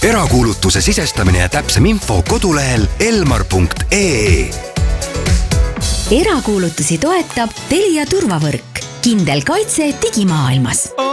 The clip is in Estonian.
Erakuulutuse sisestamine ja täpsem info kodulehel elmar.ee. Erakuulutusi toetab Telia turvavõrk. Kindel kaitse digimaailmas.